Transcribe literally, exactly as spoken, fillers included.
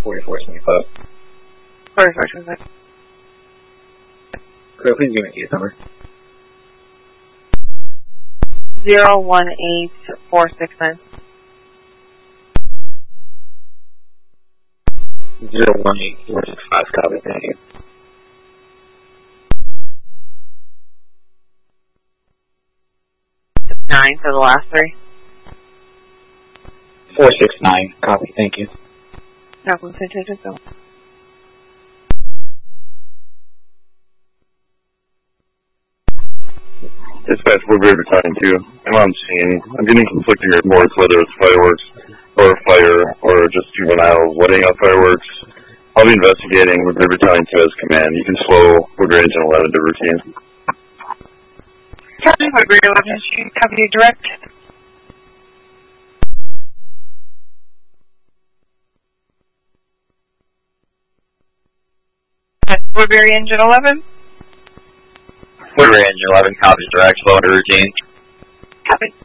forty-four twenty-five. forty-four twenty-five. Clear, please give me the case number. Zero one eight four six nine. Zero one eight four six five, copy, thank you. Nine for the last three. Four six nine, copy, thank you. No, one two two two. Dispatch Woodbury Battalion two. I'm on scene. I'm getting conflicting reports whether it's fireworks or fire or just juveniles letting out fireworks. I'll be investigating. Woodbury Battalion two as command. You can slow Woodbury Engine eleven to routine. Captain Woodbury eleven, she copy direct. Woodbury Engine eleven. Woodbury Engine eleven, copy direct, slow to routine. Copy.